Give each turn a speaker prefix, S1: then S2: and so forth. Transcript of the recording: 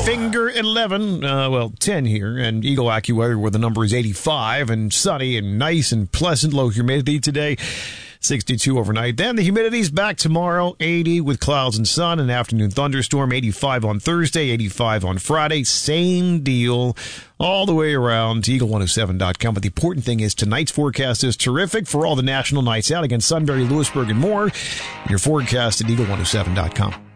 S1: Finger 11, 10 here, and Eagle AccuWeather where the number is 85 and sunny and nice and pleasant. Low humidity today, 62 overnight. Then the humidity's back tomorrow, 80 with clouds and sun, an afternoon thunderstorm, 85 on Thursday, 85 on Friday. Same deal all the way around to Eagle107.com. But the important thing is tonight's forecast is terrific for all the national nights out against Sunbury, Lewisburg, and more. Your forecast at Eagle107.com.